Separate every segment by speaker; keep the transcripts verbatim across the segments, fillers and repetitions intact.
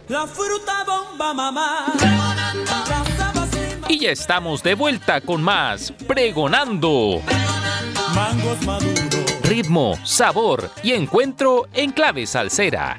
Speaker 1: La fruta bomba mamá.
Speaker 2: Y ya estamos de vuelta con más Pregonando.
Speaker 1: Mangos maduros.
Speaker 2: Ritmo, sabor y encuentro en clave salsera.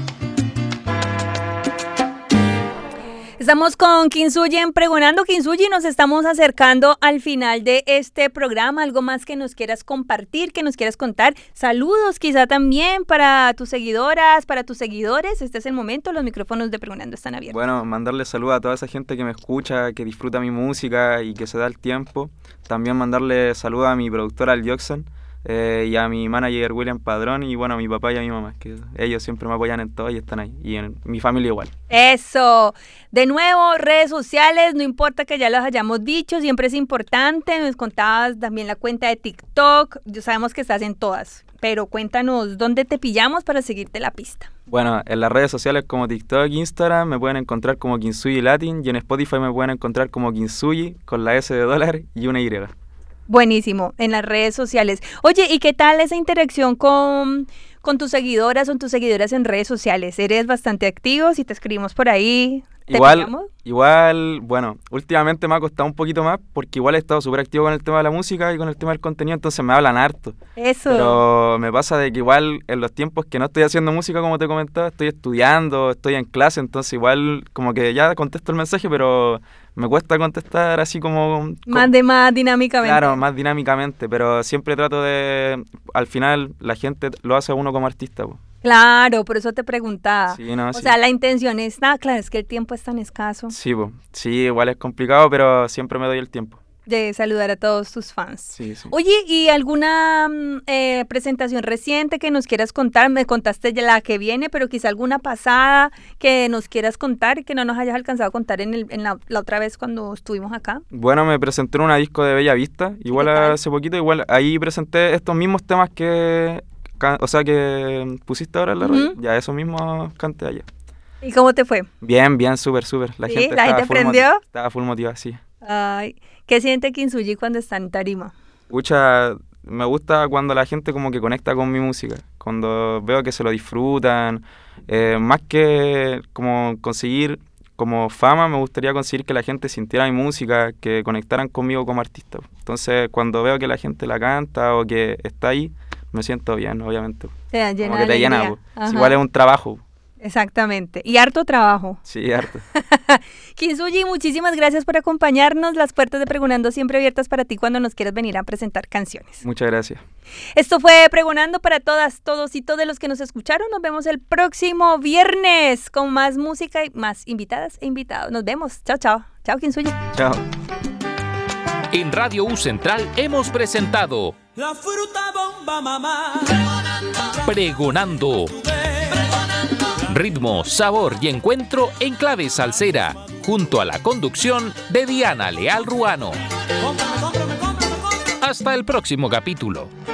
Speaker 3: Estamos con Kintsugi en Pregonando. Kintsugi, nos estamos acercando al final de este programa. ¿Algo más que nos quieras compartir, que nos quieras contar? Saludos quizá también para tus seguidoras, para tus seguidores. Este es el momento, los micrófonos de Pregonando están abiertos.
Speaker 4: Bueno, mandarle saludos a toda esa gente que me escucha, que disfruta mi música y que se da el tiempo. También mandarle saludos a mi productora, al Jackson, eh, y a mi manager, William Padrón, y bueno, a mi papá y a mi mamá, que ellos siempre me apoyan en todo y están ahí. Y en mi familia igual.
Speaker 3: Eso. De nuevo, redes sociales, no importa que ya las hayamos dicho, siempre es importante. Nos contabas también la cuenta de TikTok. Ya sabemos que estás en todas, pero cuéntanos dónde te pillamos para seguirte la pista.
Speaker 4: Bueno, en las redes sociales como TikTok, Instagram, me pueden encontrar como Kintsugi Latin, y en Spotify me pueden encontrar como Kintsugi con la S de dólar y una Y.
Speaker 3: Buenísimo, en las redes sociales. Oye, ¿y qué tal esa interacción con, con tus seguidoras o tus seguidoras en redes sociales? ¿Eres bastante activo? Si te escribimos por ahí, ¿te
Speaker 4: Igual,
Speaker 3: pillamos?
Speaker 4: igual, bueno, últimamente me ha costado un poquito más porque igual he estado súper activo con el tema de la música y con el tema del contenido, entonces me hablan harto.
Speaker 3: Eso.
Speaker 4: Pero me pasa de que igual en los tiempos que no estoy haciendo música, como te comentaba, estoy estudiando, estoy en clase, entonces igual como que ya contesto el mensaje, pero me cuesta contestar así como...
Speaker 3: Más de más dinámicamente.
Speaker 4: Claro, más dinámicamente, pero siempre trato de... Al final la gente lo hace a uno como artista, pues.
Speaker 3: Claro, por eso te preguntaba.
Speaker 4: Sí, no,
Speaker 3: o
Speaker 4: sí.
Speaker 3: sea, la intención está, claro, es que el tiempo es tan escaso.
Speaker 4: Sí, pues, sí, igual es complicado, pero siempre me doy el tiempo.
Speaker 3: De saludar a todos tus fans.
Speaker 4: Sí, sí.
Speaker 3: Oye, ¿y alguna eh, presentación reciente que nos quieras contar? Me contaste ya la que viene, pero quizá alguna pasada que nos quieras contar y que no nos hayas alcanzado a contar en, el, en la, la otra vez cuando estuvimos acá.
Speaker 4: Bueno, me presenté en una disco de Bella Vista, igual hace poquito, igual ahí presenté estos mismos temas que, o sea, que pusiste ahora en la radio. Uh-huh. Ya esos mismos canté allá.
Speaker 3: ¿Y cómo te fue?
Speaker 4: Bien, bien, súper, súper. La
Speaker 3: ¿Sí?
Speaker 4: gente,
Speaker 3: ¿La gente aprendió?
Speaker 4: Estaba full motivada, sí.
Speaker 3: Ay, ¿qué siente Kintsugi cuando está en tarima?
Speaker 4: Pucha, me gusta cuando la gente como que conecta con mi música, cuando veo que se lo disfrutan, eh, más que como conseguir como fama, me gustaría conseguir que la gente sintiera mi música, que conectaran conmigo como artista. Entonces, cuando veo que la gente la canta o que está ahí, me siento bien, obviamente.
Speaker 3: Te llena
Speaker 4: como que te
Speaker 3: alegría.
Speaker 4: llena, pues. Igual es un trabajo.
Speaker 3: Exactamente, y harto trabajo.
Speaker 4: Sí, harto.
Speaker 3: Kintsugi, muchísimas gracias por acompañarnos. Las puertas de Pregonando siempre abiertas para ti cuando nos quieras venir a presentar canciones.
Speaker 4: Muchas gracias.
Speaker 3: Esto fue Pregonando para todas, todos y todos los que nos escucharon. Nos vemos el próximo viernes con más música y más invitadas e invitados. Nos vemos. Chao, chao. Chao, Kintsugi.
Speaker 4: Chao.
Speaker 2: En Radio U Central hemos presentado
Speaker 1: La fruta bomba mamá.
Speaker 2: Pregonando. Ritmo, sabor y encuentro en clave salsera, junto a la conducción de Diana Leal Ruano. Hasta el próximo capítulo.